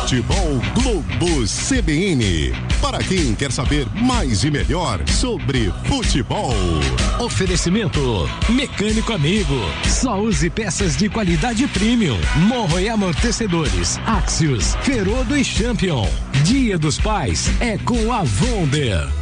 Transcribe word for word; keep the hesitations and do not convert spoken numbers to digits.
Futebol Globo C B N. Para quem quer saber mais e melhor sobre futebol. Oferecimento Mecânico Amigo. Só use peças de qualidade premium. Morro e amortecedores. Axios, Ferodo e Champion. Dia dos Pais é com a Wonder.